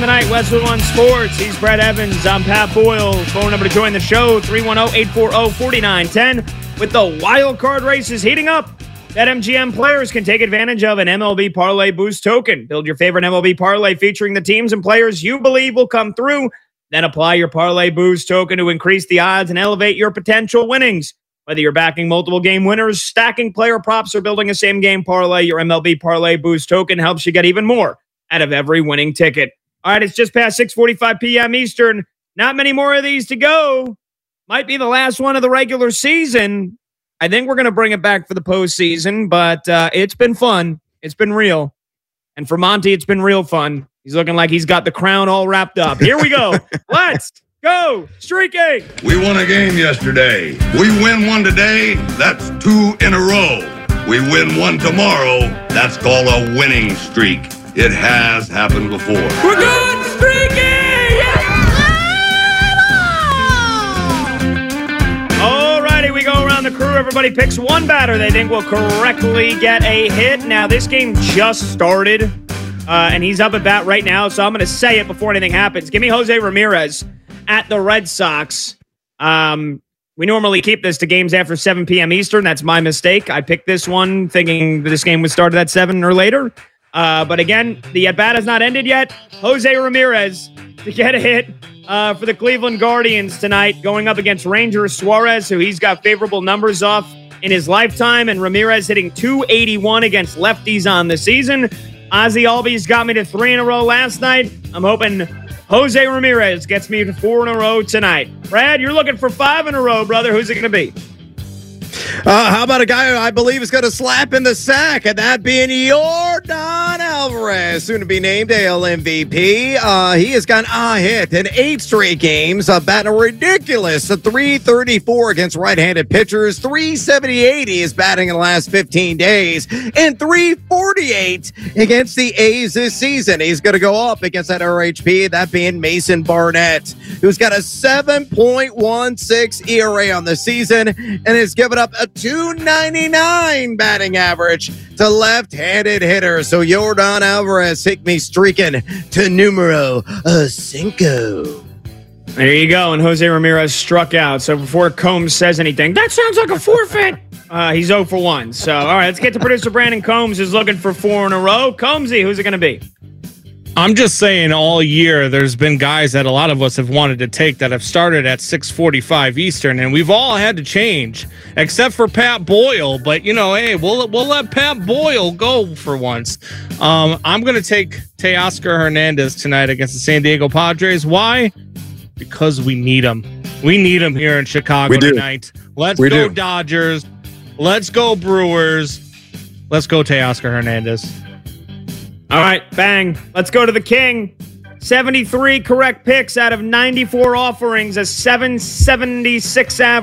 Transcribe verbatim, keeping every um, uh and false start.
tonight, Westwood One Sports. He's Brett Evans. I'm Pat Boyle. Phone number to join the show, three one zero, eight four zero, four nine one zero. With the wild card races heating up, BetMGM players can take advantage of an M L B Parlay Boost token. Build your favorite M L B parlay featuring the teams and players you believe will come through. Then apply your Parlay Boost token to increase the odds and elevate your potential winnings. Whether you're backing multiple game winners, stacking player props, or building a same-game parlay, your M L B Parlay Boost token helps you get even more out of every winning ticket. All right, it's just past six forty-five p.m. Eastern. Not many more of these to go. Might be the last one of the regular season. I think we're going to bring it back for the postseason, but uh, it's been fun. It's been real. And for Monty, it's been real fun. He's looking like he's got the crown all wrapped up. Here we go. Let's go streaking. We won a game yesterday. We win one today. That's two in a row. We win one tomorrow. That's called a winning streak. It has happened before. We're good streaking! All righty, we go around the crew. Everybody picks one batter they think will correctly get a hit. Now, this game just started, uh, and he's up at bat right now, so I'm going to say it before anything happens. Give me Jose Ramirez at the Red Sox. Um, we normally keep this to games after seven p.m. Eastern. That's my mistake. I picked this one thinking this game would start at seven or later. Uh, but again, the at-bat has not ended yet. Jose Ramirez to get a hit uh, for the Cleveland Guardians tonight, going up against Ranger Suarez, who he's got favorable numbers off in his lifetime, and Ramirez hitting two eighty-one against lefties on the season. Ozzie Albies got me to three in a row last night. I'm hoping Jose Ramirez gets me to four in a row tonight. Brad, you're looking for five in a row, brother. Who's it going to be? Uh, how about a guy who I believe is going to slap in the sack, and that being Yordan Alvarez, soon to be named A L M V P. Uh, he has gotten a hit in eight straight games, uh, batting a ridiculous three thirty-four against right-handed pitchers, three seventy-eight he is batting in the last fifteen days, and three forty-eight against the A's this season. He's going to go up against that R H P, that being Mason Barnett, who's got a seven point one six E R A on the season and has given up a two ninety-nine batting average to left-handed hitters. So Yordan Alvarez take me streaking to numero uh, cinco. There you go. And Jose Ramirez struck out. So before Combs says anything, that sounds like a forfeit. Uh, he's zero for one. So, all right, let's get to producer Brandon Combs, who's looking for four in a row. Combsy, who's it going to be? I'm just saying all year there's been guys that a lot of us have wanted to take that have started at six forty-five Eastern, and we've all had to change, except for Pat Boyle. But, you know, hey, we'll we'll let Pat Boyle go for once. Um, I'm going to take Teoscar Hernandez tonight against the San Diego Padres. Why? Because we need him. We need him here in Chicago tonight. Let's we go do. Dodgers. Let's go Brewers. Let's go Teoscar Hernandez. All right, bang. Let's go to the king. seventy-three correct picks out of ninety-four offerings, a seven seventy-six average.